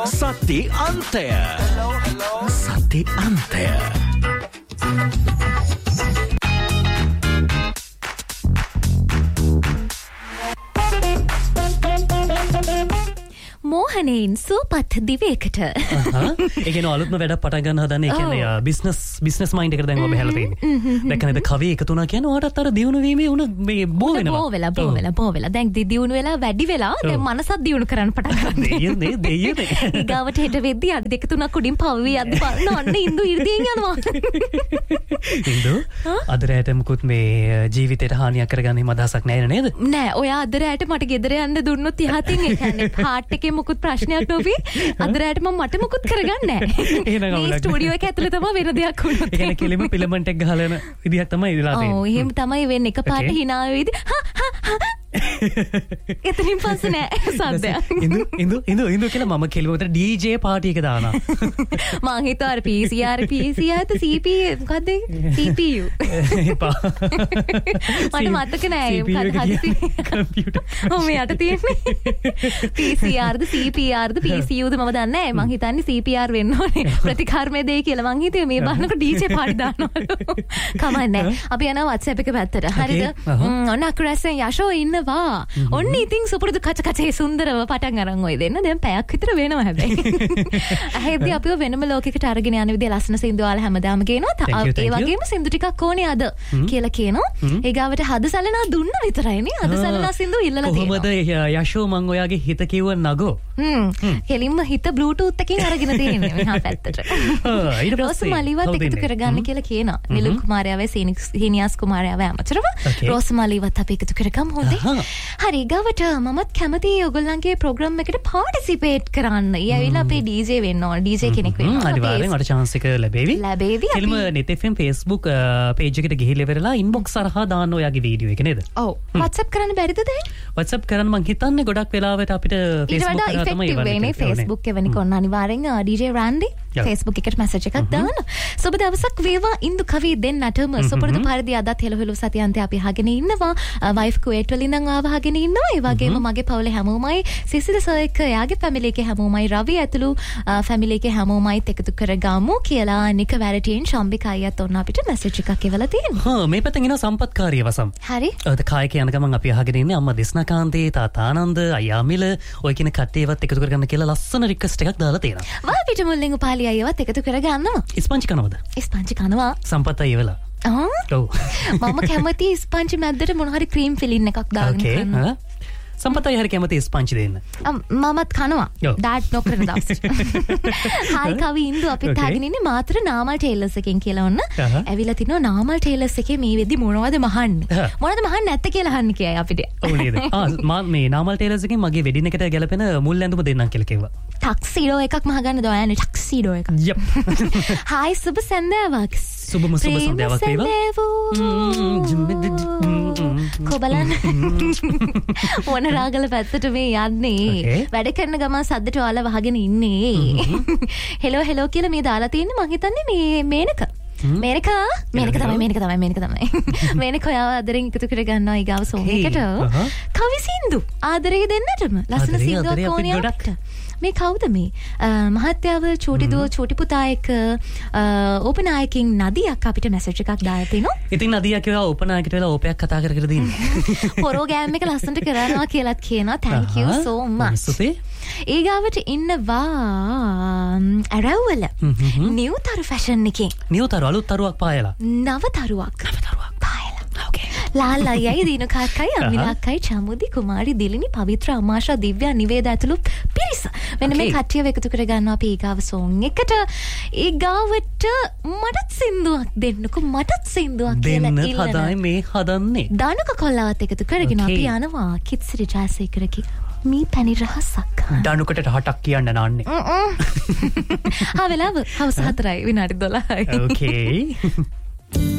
Sati Antaya. Sati Antaya. මෝහනයෙන් සුවපත් දිවයකට ඒකන අලුත්ම වැඩ පටන් ගන්න හදන ඒ කියන්නේ බිස්නස් මයින්ඩ් එකට දැන් ඔබ හැලා තියෙන්නේ. දැන් කනද කවි එකතු වුණා කියන්නේ ඔයාටත් අර දියුණු වීමේ උන මේ බෝ වෙනවා. බෝ වෙලා දැන් දියුණු වෙලා වැඩි වෙලා දැන් මනසත් දියුණු කරන්න පටන් ගන්නවා. දෙයියනේ ගාවට හෙට වෙද්දී අද දෙක තුනක් උඩින් පවවි අද බලන්න අන්න ඉඳු ඉර්ධියෙන් යනවා. ඉඳු අද රැට මුකුත් මේ ජීවිතේට හානියක් කරගන්න හිම අදහසක් නැහැ නේද? නෑ ඔයා අද රැට මට ගෙදර යන්න දුන්නොත් යහතින් ඒ කියන්නේ හાર્ට් එකේ මුකුත් ප්‍රශ්නයක් නොවි අද රැට මම මට මුකුත් කරගන්නේ නැහැ. මේ ස්ටුඩියෝ එක ඇතුලේ තමයි වෙන දෙයක් වුණොත්. ඒ කියන්නේ කෙලිම පිලමන්ට් එක ගහලා යන විදිහක් තමයි ඉදලා තියෙන්නේ. ඔව් එහෙම තමයි වෙන්නේ. එකපාරට hina වෙයිද? එතනින් පස්සේ නෑ සද්දයක්. ඉඳු කියලා මම කෙලිමකට DJ පාටි එක දානවා. මං හිතුවා අර PCR CP මොකද්ද CPU. මට මතක නෑ මොකද්ද හදිසි කම්පියුටර්. ඔව් මේ යට තියෙන්නේ. PCRද CPRද PCUද මම දන්නේ නෑ. මං හිතන්නේ CPR වෙන්න ඕනේ. ප්‍රතිකාරමේ දෙයි කියලා මං හිතුවේ මේ බලනකොට DJ පාටි දානවලු. කමන්නේ. අපි යනවා WhatsApp එක පැත්තට. හරිද? ඔන්න අකුරැස්සෙන් යෂෝ ඉන්නවා. ඔන්න ඉතින් සුපුරුදු කචකචේ සුන්දරව පටන් අරන් ඔය දෙන්න දැන් පැයක් විතර වෙනවා හැබැයි. ඇහෙද්දී අපිව වෙනම ලෝකයකට අරගෙන යන විදිය ලස්සන සින්දු වල හැමදාම කියනවා. ඒ වගේම සින්දු ටිකක් ඕනේ අද කියලා කියනවා. ඒ ගාවට හදසලනා දුන්න විතරයිනේ. හදසලනා සින්දු ඉල්ලලා තියෙනවා. කොහොමද යෂෝ මං ඔයාගේ හිත කිව්ව නගෝ? කෙලින්ම හිත බ්ලූටූත් එකකින් අරගෙන තියෙන්නේ මෙහා පැත්තට. රෝස් මලිවත් එකතු කරගන්න කියලා කියනවා. නිලු කුමාරයාවේ සීනියාස් කුමාරයාවේ අමතරව රෝස් මලිවත් අපි එකතු කරගමු හොඳේ. හරි ගාවට මමත් කැමතියි ඔයගොල්ලන්ගේ ප්‍රෝග්‍රෑම් එකට පාටිසිපේට් කරන්න. ඊ ඇවිල්ලා අපේ DJ වෙන්න ඕන. DJ කෙනෙක් වෙන්න ඕන. අනිවාර්යෙන් අර chance එක ලැබෙවි. කෙලිම net FM Facebook page එකට ගිහිල්ලා ඉවරලා inbox හරහා දාන්න ඔයාගේ වීඩියෝ එක නේද? ඔව්. WhatsApp කරන්න බැරිද දැන්? WhatsApp කරන්න මං හිතන්නේ ගොඩක් වෙලාවට අපිට Facebook කරා තමයි වෙන්නේ. Facebook එවැනි කොන්න අනිවාර්යෙන් DJ Randy Facebook එකට message එකක් දාන්න. සුබ දවසක් වේවා ඉන්දු කවි දෙන්නටම සුපුරුදු පරිදි අදත් හෙළහෙළු සතියන්තේ අපි අහගෙන ඉන්නවා. wife කුවේට් වලින් නම් ආවහගෙන ඉන්නවා. ඒ වගේම මගේ පවුලේ හැමෝමයි සිසිල සර් එක්ක එයාගේ ෆැමිලි එකේ හැමෝමයි රවි ඇතුළු ෆැමිලි එකේ හැමෝමයිත් එකතු කරගමු කියලා නික වැරටින් ශම්බික අයියත් ඔන්න අපිට මැසේජ් එකක් එවලා තියෙනවා. මේ පැත්තෙන් එනවා සම්පත්කාරිය වසම්. හරි. ඔය කායක යන ගමන් අපි අහගෙන ඉන්නේ අම්මා දිස්නකාන්තේ තාත්තා ආනන්ද අයියා මිල ඔය කියන කට්ටියවත් එකතු කරගන්න කියලා ලස්සන රික්වෙස්ට් එකක් දාලා තියෙනවා. වා පිට මුල්ලෙන් උපාලි අයියවත් එකතු කරගන්නවා. ස්පංචි කනවද? ස්පංචි කනවා. සම්පත් අයියවලා. මම කැමති ස්පංචි මැද්දට මොන හරි ක්‍රීම් ෆිලින් එකක් දාගෙන කරන්න. සම්පත් අයියා හරි කැමති ස්පංචි දෙන්න. මමත් කනවා. ඩාඩ් නොකරන දවස්. හායි කවි ඉන්දු අපිත් අහගෙන ඉන්නේ මාතර නාමල් ටේලර්ස් එකෙන් කියලා ඔන්න. ඇවිල්ලා තිනවා නාමල් ටේලර්ස් එකේ මේ වෙද්දි මොනවද මහන්නේ? මොනවද මහන්නේ නැත්te කියලා අහන්න කියයි අපිට. ඔව් නේද? මම මේ නාමල් ටේලර්ස් එකෙන් මගේ වෙඩින් එකට ගැලපෙන මුල් ඇඳුම දෙන්නම් කියලා කිව්වා. ටක්සීඩෝ එකක් මහගන්න දොයන්නේ ටක්සීඩෝ එකක්. යප්. හායි සුබ සන්දාවක්. සුබම සන්දාවක් වේවා. කොබලන් මොන රාගල පැත්තට මේ යන්නේ වැඩ කරන ගමන් සද්දට ඔයාලා වහගෙන ඉන්නේ හෙලෝ හෙලෝ කියලා මේ දාලා තියෙන්නේ මං හිතන්නේ මේ මේනක තමයි මේනක ඔයාව ආදරෙන් එකතු කර ගන්නවා ඊගාව සෝන් එකට කවි සින්දු ආදරේ දෙන්නටම ලස්සන සින්දුවක් ඕනේ අපිට මේ කවුද මේ මහත්යාව චූටි දුව චූටි පුතා එක්ක ඕපනායකින් නදියක් අපිට මැසේජ් එකක් දාලා තිනවා. ඉතින් නදියා කියලා ඕපනායකට වෙලා ඕපයක් කතා කර දින්නේ. ප්‍රෝග්‍රෑම් එක ලස්සනට කරනවා කියලාත් කියනවා. thank you so much. ඊගාවට ඉන්නවා අරවල නිව්තරු ෆැෂන් එකේ. නිව්තරු අලුත් තරුවක් පායලා. නවතරුවක් පායලා. okay. ලාලා යයි දින කාකයි අමිලාකයි චමුදි කුමාරි දිලිනි පවිත්‍ර අමාෂා දිව්‍යා නිවේද ඇතුළු පිරිස. මෙන්න මේ කට්ටියව එකතු කර ගන්නවා අපි ඊගාව සෝන් එකට. ඊගාවට මටත් සින්දුවක් දෙන්නකෝ මටත් සින්දුවක් කියලා දෙන්න හදායි මේ හදන්නේ. දානක කොල්ලාවත් එකතු කරගෙන අපි යනවා කිත්සිරි ජයසේකරගේ මේ පැණි රහසක්. දනුකට රහටක් කියන්න නාන්නේ. වෙලාව හවස 4යි විනාඩි 12යි. okay.